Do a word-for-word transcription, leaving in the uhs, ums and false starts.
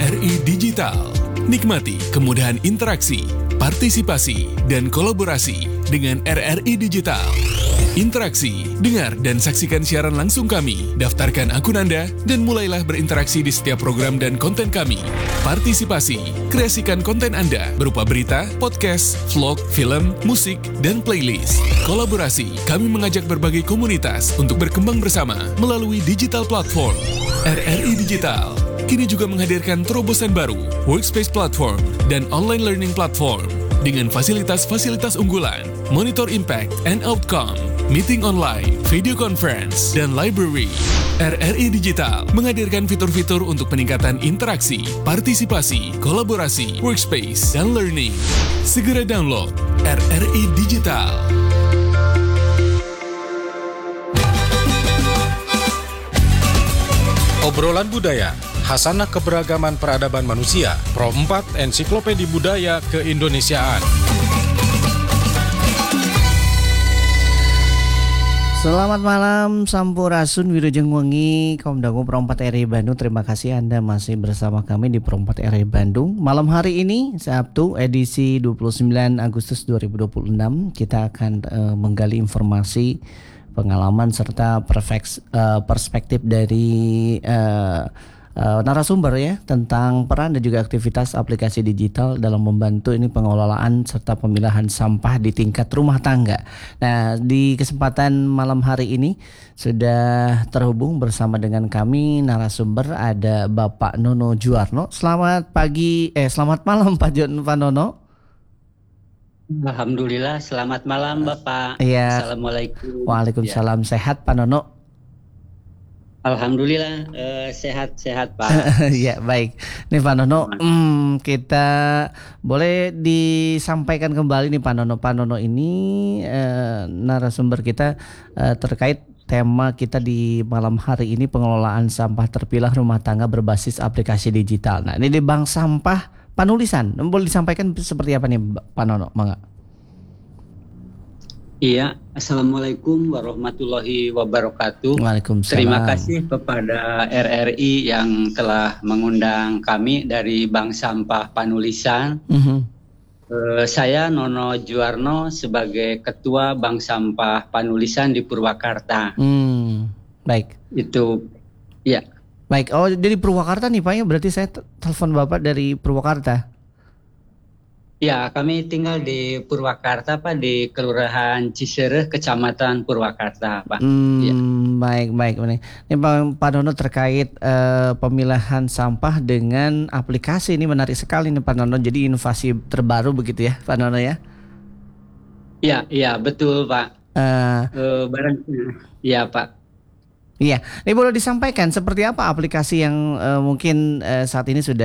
R I Digital. Nikmati kemudahan interaksi, partisipasi, dan kolaborasi dengan R R I Digital. Interaksi, dengar dan saksikan siaran langsung kami, daftarkan akun Anda, dan mulailah berinteraksi di setiap program dan konten kami. Partisipasi, kreasikan konten Anda berupa berita, podcast, vlog, film, musik, dan playlist. Kolaborasi, kami mengajak berbagai komunitas untuk berkembang bersama melalui digital platform. R R I Digital kini juga menghadirkan terobosan baru, workspace platform, dan online learning platform dengan fasilitas-fasilitas unggulan, monitor impact and outcome, meeting online, video conference, dan library. R R I Digital menghadirkan fitur-fitur untuk peningkatan interaksi, partisipasi, kolaborasi, workspace, dan learning. Segera download R R I Digital. Obrolan budaya, Hasanah Keberagaman Peradaban Manusia, Pro empat Ensiklopedi Budaya Keindonesiaan. Selamat malam, Sampurasun, Wilujeng Wengi, kaum dangu Pro empat R I Bandung. Terima kasih Anda masih bersama kami di Pro empat R I Bandung. Malam hari ini, Sabtu, edisi dua puluh sembilan Agustus dua ribu dua puluh enam, kita akan uh, menggali informasi, pengalaman, serta perfeks, uh, perspektif dari uh, uh, narasumber ya, tentang peran dan juga aktivitas aplikasi digital dalam membantu ini pengelolaan serta pemilahan sampah di tingkat rumah tangga. Nah, di kesempatan malam hari ini sudah terhubung bersama dengan kami narasumber, ada Bapak Nono Juwarno. Selamat pagi, eh selamat malam Pak Jon, Pak Nono. Alhamdulillah, selamat malam Bapak. Iya. Assalamualaikum. Waalaikumsalam. Ya. Sehat Pak Nono? Alhamdulillah, eh, sehat-sehat Pak. Ya, baik. Nih Pak Nono, hmm, kita boleh disampaikan kembali nih Pak Nono. Pak Nono ini eh, narasumber kita eh, terkait tema kita di malam hari ini, pengelolaan sampah terpilah rumah tangga berbasis aplikasi digital. Nah, ini di Bank Sampah Panulisan. Boleh disampaikan seperti apa nih Pak Nono? Mangga. Iya, Assalamualaikum warahmatullahi wabarakatuh. Waalaikumsalam. Terima kasih kepada R R I yang telah mengundang kami dari Bank Sampah Panulisan. Mm-hmm. Uh, saya Nono Juwarno sebagai Ketua Bank Sampah Panulisan di Purwakarta. Hmm, baik. Itu, ya. Baik, oh jadi Purwakarta nih Pak ya, berarti saya t- telepon Bapak dari Purwakarta. Ya, kami tinggal di Purwakarta Pak, di Kelurahan Cisereh, Kecamatan Purwakarta Pak. Hmm, ya. Baik, baik. Ini, ini Pak, Pak Nono terkait uh, pemilahan sampah dengan aplikasi, ini menarik sekali nih Pak Nono. Jadi inovasi terbaru begitu ya Pak Nono ya? Iya, iya betul Pak. Uh, uh, barang, ya Pak. Iya, ini boleh disampaikan seperti apa aplikasi yang uh, mungkin uh, saat ini sudah